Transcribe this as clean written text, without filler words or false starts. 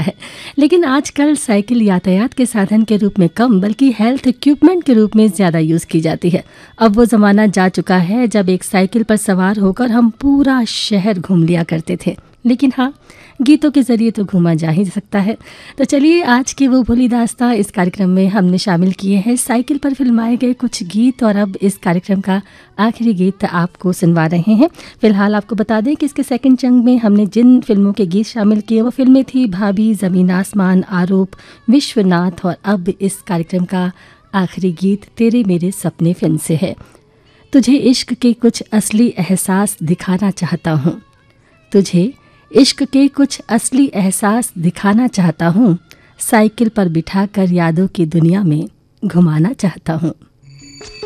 है। लेकिन आजकल साइकिल यातायात के साधन के रूप में कम बल्कि हेल्थ इक्विपमेंट के रूप में ज़्यादा यूज़ की जाती है। अब वो ज़माना जा चुका है जब एक साइकिल पर सवार होकर हम पूरा शहर घूम लिया करते थे। लेकिन हाँ, गीतों के ज़रिए तो घूमा जा ही सकता है। तो चलिए, आज की वो भोली दास्तां इस कार्यक्रम में हमने शामिल किए हैं साइकिल पर फिल्माए गए कुछ गीत, और अब इस कार्यक्रम का आखिरी गीत आपको सुनवा रहे हैं। फिलहाल आपको बता दें कि इसके सेकंड चंक में हमने जिन फिल्मों के गीत शामिल किए वो फिल्में थी भाभी, ज़मीन आसमान, आरोप, विश्वनाथ, और अब इस कार्यक्रम का आखिरी गीत तेरे मेरे सपने फिल्म से है। तुझे इश्क के कुछ असली एहसास दिखाना चाहता हूँ, तुझे इश्क के कुछ असली एहसास दिखाना चाहता हूँ, साइकिल पर बिठाकर यादों की दुनिया में घुमाना चाहता हूँ।